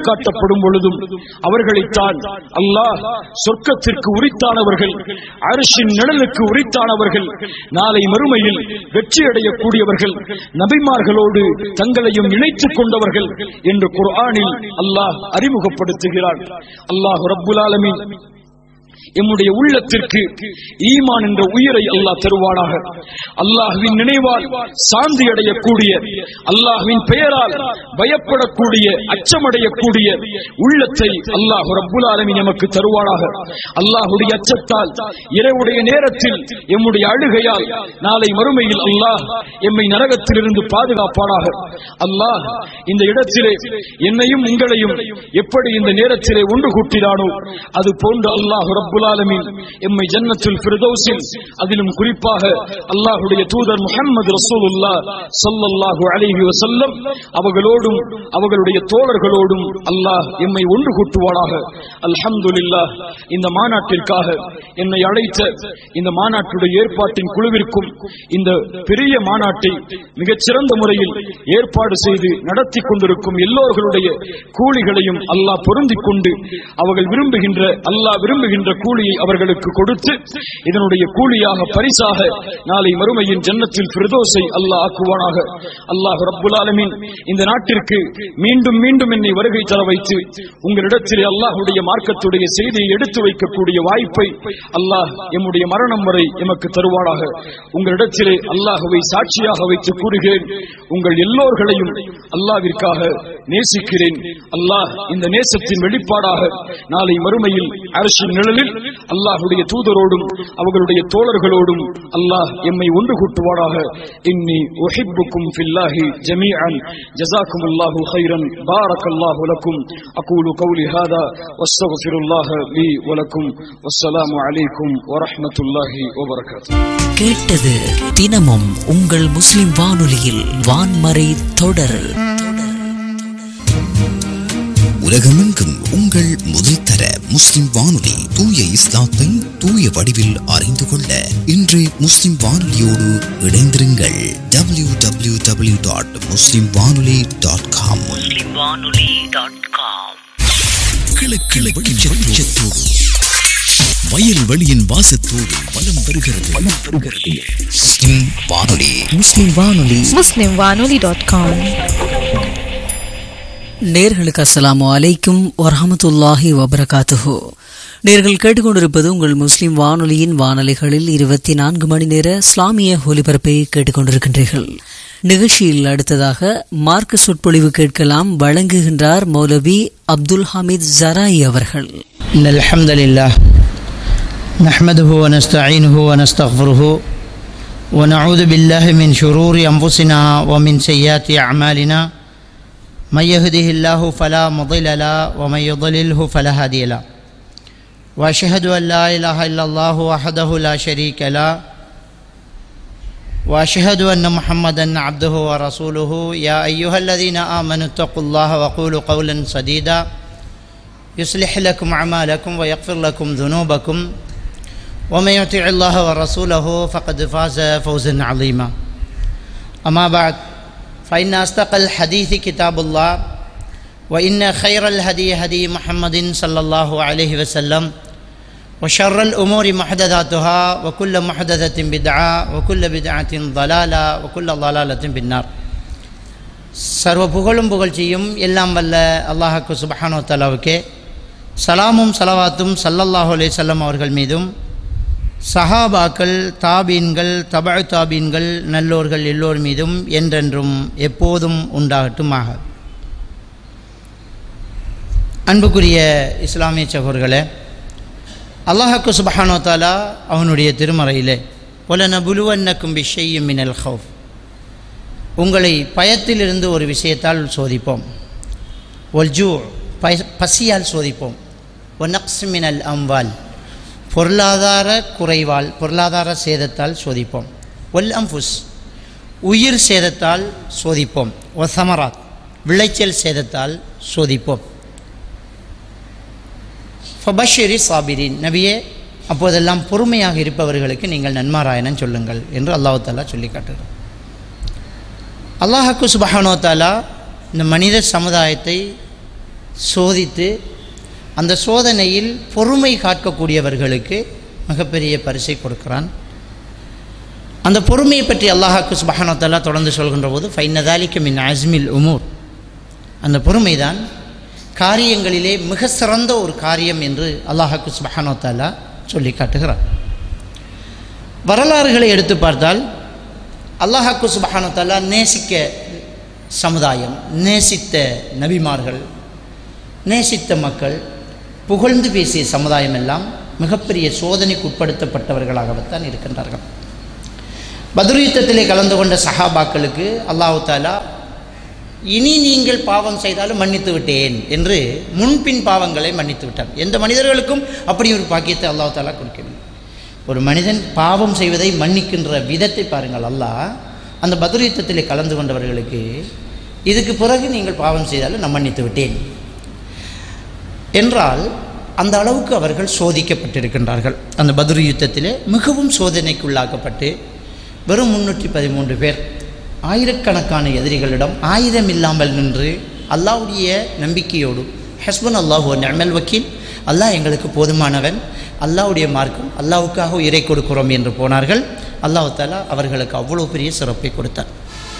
சுட்டிக்காட்டப்படும் பொழுதும் அவர்களைத்தான் அல்லாஹ் சொர்க்கத்திற்கு உரித்தானவர்கள், அர்ஷின் நிழலுக்கு உரித்தானவர்கள், நாளை மறுமையில் வெற்றியடையக்கூடியவர்கள், நபிமார்களோடு தங்களையும் இணைத்துக் கொண்டவர்கள் என்று குர்ஆனில் அல்லாஹ் அறிமுகப்படுத்துகிறார். அல்லாஹ் ரப்புல் ஆலமீன் எம்முடைய உள்ளத்திற்கு ஈமான் என்ற உயிரை அல்லாஹ் தருவானாக. அல்லாஹ்வின் நினைவால் சாந்தி அடையக்கூடிய, அல்லாஹ்வின் பெயரால் பயப்படக்கூடிய, அச்சமடையக்கூடிய உள்ளத்தை அல்லாஹ் ரப்புல் ஆலமீன் நமக்கு தருவானாக. அல்லாஹ்வுடைய அச்சத்தால் இரவுடைய நேரத்தில் எம்முடைய அழுகையால் நாளை மறுமையில் அல்லாஹ் எம்மை நரகத்திலிருந்து பாதுகாப்பானாக. அல்லாஹ் இந்த இடத்திலே என்னையும் உங்களையும் எப்படி இந்த நேரத்திலே ஒன்று கூட்டினானோ அது போன்று அல்லாஹ் ரப்புல் ஆலமீன் எம்மை ஜன்னத்துல் ஃபிர்தௌஸில், அதிலும் குறிப்பாக அல்லாஹ்வுடைய தூதர் முஹம்மது ரசூலுல்லாஹ் ஸல்லல்லாஹு அலைஹி வஸல்லம் அவர்களோடும் அவர்களுடைய தோழர்களோடும் அல்லாஹ் எம்மை ஒன்று கூட்டுவானாக. அல்ஹம்துலில்லாஹ். இந்த மாநாட்டிற்காக என்னை அழைத்த இந்த மாநாட்டுடைய ஏற்பாட்டின் குழுவிற்கும் இந்த பெரிய மாநாட்டை மிகச்சிறந்த முறையில் ஏற்பாடு செய்து நடத்தி கொண்டிருக்கும் எல்லோர்களுடைய கூலிகளையும் அல்லாஹ் பொருந்திக் கொண்டு அவர்கள் விரும்புகின்ற அல்லாஹ் விரும்புகின்ற கூலியை அவர்களுக்கு கொடுத்து இதனுடைய கூலியாக பரிசாக நாளை மறுமையின் ஜன்னத்தில் ஃபிர்தௌஸை அல்லாஹ் ஆக்குவானாக. அல்லாஹ் ரப்புல் ஆலமீன் இந்த நாட்டிற்கு மீண்டும் மீண்டும் என்னை வருகை தர வைத்து உங்களிடத்திலே அல்லாஹ்வுடைய மார்க்கத்துடைய செய்தியை எடுத்து வைக்கக்கூடிய வாய்ப்பை அல்லாஹ் எம்முடைய மரணம் வரை எமக்கு தருவானாக. உங்களிடத்திலே அல்லாஹ்வை சாட்சியாக வைத்து கூறுகிறேன், உங்கள் எல்லோர்களையும் அல்லாஹ்விற்காக நேசிக்கிறேன். அல்லாஹ் இந்த நேசத்தின் வெளிப்பாடாக நாளை மறுமையில் அர்ஷின் நிழலில் அல்லாஹ்வுடைய தூதரோடும் அவர்களுடைய தோழர்களோடும் அல்லாஹ் எம்மை ஒன்று கூட்டுவானாக. இன்னி உஹிப்புக்கும் ஃபில்லாஹி ஜமீஅன். ஜஸாக்குமுல்லாஹு கைரன். பாரக்கல்லாஹு லக்கும். அகூலு கௌலி ஹாதா வஸ்தக்ஃபிருல்லாஹ லீ வ லக்கும். வஸ்ஸலாமு அலைக்கும் வ ரஹ்மத்துல்லாஹி வ பரகாத்துஹு. கேட்டது தினமும் உங்கள் முஸ்லிம் வானொலியில் வான்மறை தொடர். உலகமெங்கும் உங்கள் முதல் தர முஸ்லிம் வானொலி தூய இஸ்லாத்தை தூய வடிவில் அறிந்து கொள்ள இன்று முஸ்லிம் வானொலியோடு இணைந்திருங்கள். டபிள்யூ டபிள்யூ டபிள்யூ டாட் முஸ்லிம் வானொலி டாட் காம். வெளிச்சத்தோடு வயல் வெளியின் வாசத்தோடு வலம் வருகிறது வலம் வருகிறது முஸ்லிம் வானொலி. முஸ்லிம் வானொலி முஸ்லிம் வானொலி டாட் காம். நேர்களுக்கு அஸ்ஸலாமு அலைக்கும் வரஹ்மத்துல்லாஹி வபரகாத்துஹு. நேர்கள் கேட்டுக்கொண்டிருப்பது உங்கள் முஸ்லிம் வானொலியின் வானொலிகளில் இருபத்தி நான்கு மணி நேர இஸ்லாமிய ஒலிபரப்பை கேட்டுக்கொண்டிருக்கின்றீர்கள். நிகழ்ச்சியில் அடுத்ததாக மார்க்க சொற்பொழிவு கேட்கலாம். வழங்குகின்றார் மௌலவி அப்துல் ஹமீத் ஜராயி அவர்கள். அல்ஹம்துலில்லாஹ் நஹ்மதுஹு வ நஸ்தஈனுஹு வ நஸ்தக்ஃபிருஹு வ நஊது பில்லாஹி மின் ஷுரூரி அன்ஃபுஸினா வ மின் ஸய்யிஆத்தி அஅமாலினா من يهده الله فلا مضل له ومن يضلله فلا هادي له واشهد ان لا اله الا الله وحده لا شريك له واشهد ان محمدا عبده ورسوله يا ايها الذين امنوا اتقوا الله وقولوا قولا سديدا يصلح لكم اعمالكم ويغفر لكم ذنوبكم ومن يطع الله ورسوله فقد فاز فوزا عظيما. اما بعد فإن أصدق الحديث كتاب الله وإن خير الهدي هدي محمد صلى الله عليه وسلم وشر الأمور محدثاتها وكل محدثة بدعة وكل بدعة ضلالة وكل ضلالة بالنار. சர்வ புகழும் புகழ்ச்சியும் எல்லாம் வல்ல அல்லாஹ்வுக்கு சுப்ஹானஹு வ தஆலாவுக்கே, சலாமும் ஸலவாத்தும் ஸல்லல்லாஹு அலைஹி வஸல்லம் அவர்கள் மீதும், சஹாபாக்கள், தாபீன்கள், தபஅ தாபீன்கள், நல்லோர்கள் எல்லோர் மீதும் என்றென்றும் எப்போதும் உண்டாகட்டுமாக. அன்புக்குரிய இஸ்லாமிய சகோதரர்களே, அல்லாஹ்வுக்கு சுப்ஹானஹு வ தஆலா அவனுடைய திருமறையிலே வலனபுலுவன்னக்கும் பிஷைஇம் மினல் ஹௌஃப், உங்களை பயத்திலிருந்து ஒரு விஷயத்தால் சோதிப்போம், வல்ஜூ பசியால் சோதிப்போம், வநக்ஸ் மினல் அம்வால் பொருளாதார குறைவால் பொருளாதார சேதத்தால் சோதிப்போம், வல் அம்புஸ் உயிர் சேதத்தால் சோதிப்போம், ஒ சமராத் விளைச்சல் சேதத்தால் சோதிப்போம். ஃபபஷிரி சாபிரின், நபியே அப்போதெல்லாம் பொறுமையாக இருப்பவர்களுக்கு நீங்கள் நன்மாராயணம் சொல்லுங்கள் என்று அல்லாஹ் தஆலா சொல்லி காட்டுகிறார். அல்லாஹ்வுக்கு சுப்ஹானஹு வ தஆலா இந்த மனித சமுதாயத்தை சோதித்து அந்த சோதனையில் பொறுமை காக்கக்கூடியவர்களுக்கு மிகப்பெரிய பரிசை கொடுக்கிறான். அந்த பொறுமையை பற்றி அல்லாஹ்வுக்கு சுப்ஹானஹு வ தஆலா தொடர்ந்து சொல்கின்ற போது ஃபைன்ன ஸாலிக மின் அஸ்மில் உமூர், அந்த பொறுமைதான் காரியங்களிலே மிக சிறந்த ஒரு காரியம் என்று அல்லாஹ்வுக்கு சுப்ஹானஹு வ தஆலா சொல்லி காட்டுகிறார். வரலாறுகளை எடுத்து பார்த்தால் அல்லாஹ்வுக்கு சுப்ஹானஹு வ தஆலா நேசிக்க சமுதாயம், நேசித்த நபிமார்கள், நேசித்த மக்கள், புகழ்ந்து பேசிய சமுதாயம் எல்லாம் மிகப்பெரிய சோதனைக்கு உட்படுத்தப்பட்டவர்களாகத்தான் இருக்கின்றார்கள். பத்ர் யுத்தத்திலே கலந்து கொண்ட சஹாபாக்களுக்கு அல்லாஹ் தஆலா இனி நீங்கள் பாவம் செய்தாலும் மன்னித்து விட்டேன் என்று முன்பின் பாவங்களை மன்னித்து விட்டார். எந்த மனிதர்களுக்கும் அப்படி ஒரு பாக்கியத்தை அல்லாஹ் தஆலா கொடுக்கவில்லை. ஒரு மனிதன் பாவம் செய்வதை மன்னிக்கின்ற விதத்தை பாருங்கள். அல்லாஹ் அந்த பத்ர் யுத்தத்திலே கலந்து கொண்டவர்களுக்கு இதுக்கு பிறகு நீங்கள் பாவம் செய்தாலும் நான் மன்னித்து விட்டேன் என்றால் அந்த அளவுக்கு அவர்கள் சோதிக்கப்பட்டிருக்கின்றார்கள். அந்த பத்ர் யுத்தத்திலே மிகவும் சோதனைக்குள்ளாக்கப்பட்டு வெறும் முன்னூற்றி பதிமூன்று பேர் ஆயிரக்கணக்கான எதிரிகளிடம் ஆயுதம் இல்லாமல் நின்று அல்லாஹ்வுடைய நம்பிக்கையோடு ஹஸ்பன் அல்லாஹு நிஅமல் வக்கீல், அல்லாஹ் எங்களுக்கு போதுமானவன், அல்லாஹ்வுடைய மார்க்கம், அல்லாஹ்வுக்காக உயிரை கொடுக்கிறோம் என்று போனார்கள். அல்லாஹ் தஆலா அவர்களுக்கு அவ்வளோ பெரிய சிறப்பை கொடுத்தார்.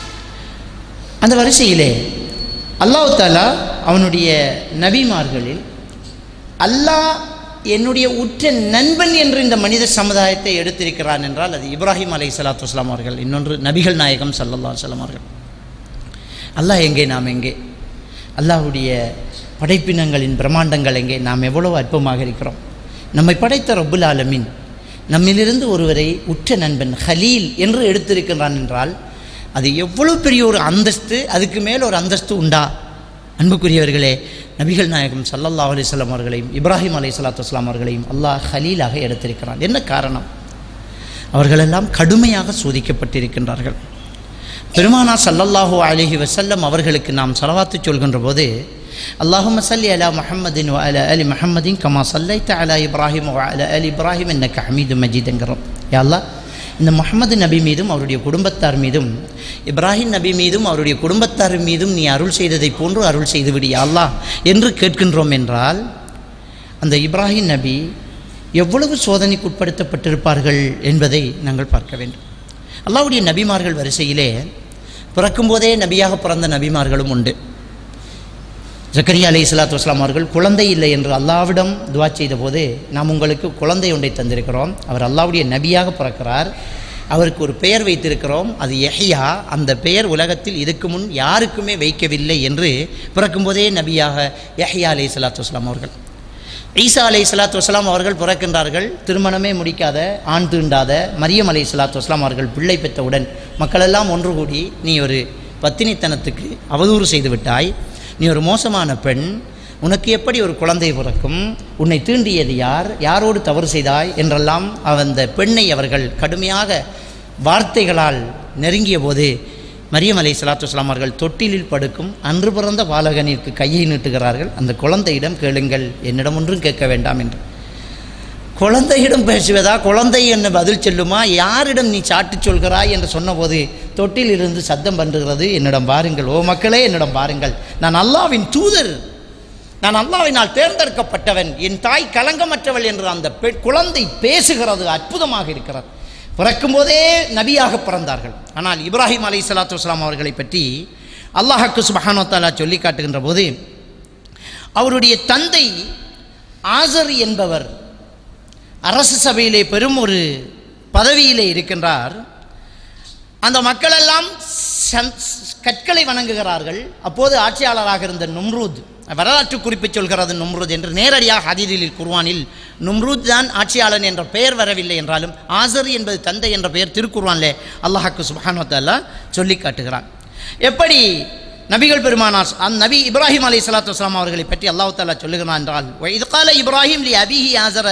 அந்த வரிசையிலே அல்லாஹ் தஆலா அவனுடைய நபிமார்களில் அல்லாஹ் என்னுடைய உற்ற நண்பன் என்று இந்த மனித சமுதாயத்தை எடுத்திருக்கிறான் என்றால் அது இப்ராஹிம் அலைஹிஸ்ஸலாத்து வஸ்ஸலாம் அவர்கள், இன்னொன்று நபிகள் நாயகம் ஸல்லல்லாஹு அலைஹி வஸல்லம் அவர்கள். அல்லாஹ் எங்கே, நாம் எங்கே? அல்லாஹ்வுடைய படைப்பினங்களின் பிரம்மாண்டங்கள் எங்கே? நாம் எவ்வளவு அற்பமாக இருக்கிறோம். நம்மை படைத்த ரப்புல் ஆலமீன் நம்மிலிருந்து ஒருவரை உற்ற நண்பன் ஹலீல் என்று எடுத்திருக்கிறான் என்றால் அது எவ்வளவு பெரிய ஒரு அந்தஸ்து, அதுக்கு மேல் ஒரு அந்தஸ்து உண்டா? அன்புக்குரியவர்களே, நபிகள் நாயகம் ஸல்லல்லாஹு அலைஹி வஸல்லம் அவர்களையும் இப்ராஹிம் அலைஹிஸ்ஸலாத்து வஸ்ஸலாம் அவர்களையும் அல்லாஹ் ஹலீலாக எடுத்திருக்கிறான். என்ன காரணம்? அவர்களெல்லாம் கடுமையாக சோதிக்கப்பட்டிருக்கின்றார்கள். பெருமானார் ஸல்லல்லாஹு அலைஹி வஸல்லம் அவர்களுக்கு நாம் ஸலவாத்து சொல்கின்ற போது அல்லாஹும்ம ஸல்லி அலா முஹம்மதின் வ அலா ஆலி முஹம்மதின் கமா ஸல்லைத அலா இப்ராஹிம் வ அலா ஆலி இப்ராஹிம் இன்னக ஹமீதும் மஜீத் என்கிறோம். யா அல்லாஹ், இந்த முஹம்மது நபி மீதும் அவருடைய குடும்பத்தார் மீதும் இப்ராஹிம் நபி மீதும் அவருடைய குடும்பத்தார் மீதும் நீ அருள் செய்ததை போன்று அருள் செய்துவிடு யா அல்லாஹ் என்று கேட்கின்றோம் என்றால் அந்த இப்ராஹிம் நபி எவ்வளவு சோதனைக்கு உட்படுத்தப்பட்டிருப்பார்கள் என்பதை நாங்கள் பார்க்க வேண்டும். அல்லாஹ்வுடைய நபிமார்கள் வரிசையிலே பிறக்கும்போதே நபியாக பிறந்த நபிமார்களும் உண்டு. ஜக்கரியா அலைஹிஸ்ஸலாத்து வஸ்ஸலாம் அவர்கள் குழந்தை இல்லை என்று அல்லாஹ்விடம் துஆ செய்த போது நாம் உங்களுக்கு குழந்தை ஒன்றை தந்திருக்கிறோம், அவர் அல்லாஹ்வுடைய நபியாக பிறக்கிறார், அவருக்கு ஒரு பெயர் வைத்திருக்கிறோம், அது யஹ்யா, அந்த பெயர் உலகத்தில் இதுக்கு முன் யாருக்குமே வைக்கவில்லை என்று பிறக்கும்போதே நபியாக யஹ்யா அலைஹிஸ்ஸலாத்து வஸ்ஸலாம் அவர்கள். ஈசா அலைஹிஸ்ஸலாத்து வஸ்ஸலாம் அவர்கள் பிறக்கின்றார்கள். திருமணமே முடிக்காத, ஆண் தீண்டாத மரியம் அலைஹிஸ்ஸலாத்து வஸ்ஸலாம் அவர்கள் பிள்ளை பெற்றவுடன் மக்களெல்லாம் ஒன்று கூடி நீ ஒரு பத்தினித்தனத்துக்கு அவதூறு செய்து விட்டாய், நீ ஒரு மோசமான பெண், உனக்கு எப்படி ஒரு குழந்தை பிறக்கும், உன்னை தீண்டியது யார், யாரோடு தவறு செய்தாய் என்றெல்லாம் அந்த பெண்ணை அவர்கள் கடுமையாக வார்த்தைகளால் நெருங்கிய போது மரியம் அலைஹிஸ்ஸலாத்து வஸ்ஸலாம் அவர்கள் தொட்டிலில் படுக்கும் அன்று பிறந்த பாலகனிற்கு கையை நீட்டுகிறார்கள். அந்த குழந்தையிடம் கேளுங்கள், என்னிடம் ஒன்றும் கேட்க வேண்டாம் என்று. குழந்தையிடம் பேசுவதா, குழந்தை என்ன பதில் சொல்லுமா, யாரிடம் நீ சாட்டு சொல்கிறாய் என்று சொன்னபோது தொட்டில் இருந்து சத்தம் பண்ணுகிறது, என்னிடம் பாருங்கள், ஓ மக்களே என்னிடம் பாருங்கள், நான் அல்லாஹ்வின் தூதர், நான் அல்லாஹ்வினால் தேர்ந்தெடுக்கப்பட்டவன், என் தாய் கலங்கமற்றவள் என்று அந்த குழந்தை பேசுகிறது. அற்புதமாக இருக்கிறது. பிறக்கும்போதே நபியாக பிறந்தார்கள். ஆனால் இப்ராஹிம் அலைஹிஸ்ஸலாத்து வஸ்ஸலாம் அவர்களை பற்றி அல்லாஹ்வுக்கு சுப்ஹானஹு வ தஆலா சொல்லி காட்டுகின்ற போது அவருடைய தந்தை ஆசர் என்பவர் அரசு சபையிலே பெரும் ஒரு பதவியிலே இருக்கின்றார். அந்த மக்களெல்லாம் கற்களை வணங்குகிறார்கள். அப்போது ஆட்சியாளராக இருந்த நும்ரூத், வரலாற்று குறிப்பு சொல்கிறது நும்ரூத் என்று, நேரடியாக ஹதீஸில் குர்ஆனில் நும்ரூத் தான் ஆட்சியாளன் என்ற பெயர் வரவில்லை என்றாலும் ஆசர் என்பது தந்தை என்ற பெயர் திருக்குர்ஆனிலே அல்லாஹ்வுக்கு சுப்ஹானஹு வ தஆலா சொல்லி காட்டுகிறான். எப்படி நபிகள் பெருமானார் அந்த நபி இப்ராஹிம் அலைஹிஸ்ஸலாத்து வஸ்ஸலாம் அவர்களை பற்றி அல்லாஹ் தஆலா சொல்லுகிறான் என்றால், வ இத் கால இப்ராஹிம் லி அபீஹி ஆஸர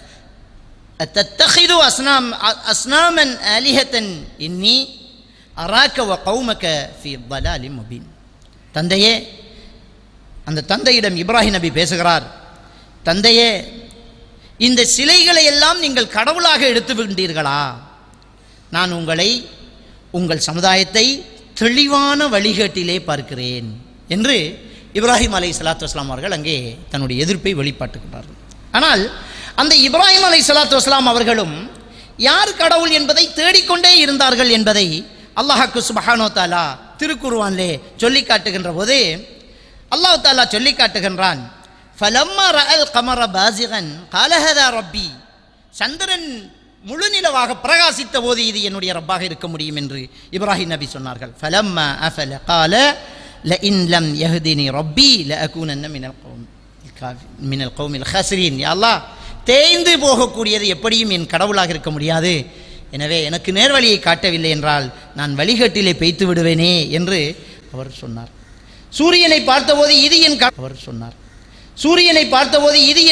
அத்தத்தகிது அஸ்னாம் அஸ்னாமன் ஆலிஹத்தன் இன்னி அராக வ கௌமக ஃபீ ضلال முபீன். தந்தையே, அந்த தந்தையிடம் இப்ராஹிம் நபி பேசுகிறார், தந்தையே, இந்த சிலைகளை எல்லாம் நீங்கள் கடவுளாக எடுத்து விட்டீர்களா? நான் உங்களை, உங்கள் சமுதாயத்தை தெளிவான வழிகேட்டிலே பார்க்கிறேன் என்று இப்ராஹிம் அலைஹிஸ்ஸலாத்து வஸ்ஸலாம் அவர்கள் அங்கே தன்னுடைய எதிர்ப்பை வெளிப்பாட்டுகிறார்கள். ஆனால் அந்த இப்ராஹிம் அலைஹிஸ்ஸலாத்து வஸ்ஸலாம் அவர்களும் யார் கடவுள் என்பதை தேடிக்கொண்டே இருந்தார்கள் என்பதை அல்லாஹ் சுப்ஹானஹு வ தஆலா திருக்குர்ஆனிலே சொல்லி காட்டுகின்ற போது அல்லாஹ் தஆலா சொல்லி காட்டுகின்றான், ஃபலம்மா ரஅல் கமர பாஸிகன் கால ஹதா ரப்பி, சந்திரன் முழு நிலவாக பிரகாசித்த போது இது என்னுடைய ரப்பாக இருக்க முடியும் என்று இப்ராஹிம் நபி சொன்னார்கள். ஃபலம்மா அஃபல கால லஇன் லம் யஹ்தினி ரப்பி லஅகூனன்ன மினல் கௌம் மினல் கௌமில் ஹஸிரீன். யா அல்லாஹ், தேய்ந்து போகக்கூடியது எப்படியும் என் கடவுளாக இருக்க முடியாது, எனவே எனக்கு நேர்வழியை காட்டவில்லை என்றால் நான் வழிகட்டிலே பெய்த்து விடுவேனே என்று அவர் சொன்னார். சூரியனை பார்த்தபோது இது என் அவர் சொன்னார். சூரியனை பார்த்தபோது இது